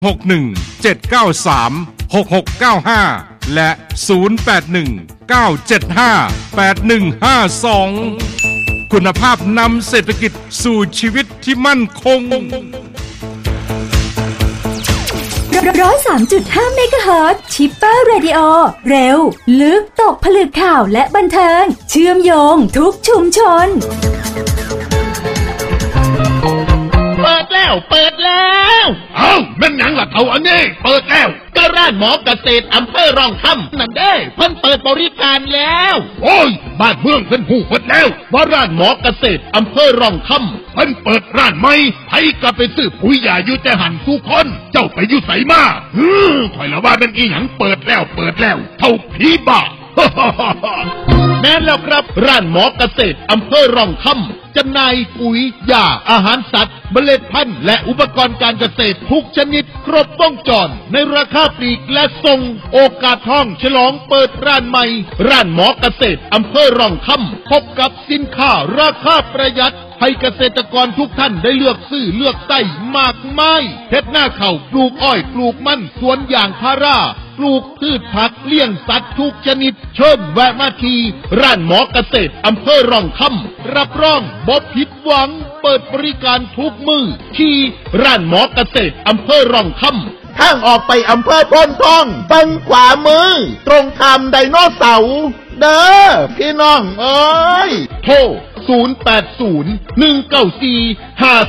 และ 0819758152 คุณภาพนำเศรษฐกิจสู่ชีวิตที่มั่นคง 103.5 เมกะเฮิรตซ์ ชิปเปอร์เรดิโอ เร็วลึกตกผลึกข่าวและบันเทิงเชื่อมโยงทุกชุมชนเปิดแล้วเอ้าแม่นหยังล่ะเท่าอันนี้เปิดแล้วก็ร้านหมอเกษตรอำเภอร่องคำนั่นเด้เพิ่นเปิดบริการแล้วโอ้ยบ้านเมืองเพิ่นฮู้หมดแล้วว่าร้านหมอเกษตรอำเภอร่องคำเพิ่นเปิดร้านใหม่ไผก็ไปซื้อปุ๋ยยาอยู่แต่หันทุกคนเจ้าไปอยู่ไสมาข่อยละว่าเป็นอีหยังเปิดแล้วเท่าผีบ้าแม่นแล้วครับร้านหมอเกษตรอำเภอร่องคำจำหน่ายปุ๋ยยาอาหารสัตว์เมล็ดพันธุ์และอุปกรณ์การเกษตรทุกชนิดครบวงจรในราคาปลีกและส่งโอกาสทองฉลองเปิดร้านใหม่ร้านหมอเกษตรอำเภอร่องคำพบกับสินค้าราคาประหยัดให้เกษตรกรทุกท่านได้เลือกซื้อเลือกใช้มากมายเฮ็ดหน้าข้าวปลูกอ้อยปลูกมันสวนยางพาราปลูกพืชผักเลี้ยงสัตว์ทุกชนิดเชิญแวะมาที่ร้านหมอเกษตรอำเภอร่องคำรับรองบ่ผิดหวังเปิดบริการทุกมื้อที่ร้านหมอเกษตรอำเภอร่องคำทางออกไปอำเภอโพนทองฝั่งขวามือตรงข้ามไดโนเสาร์เด้อพี่น้องเอ้ยโทร0801945444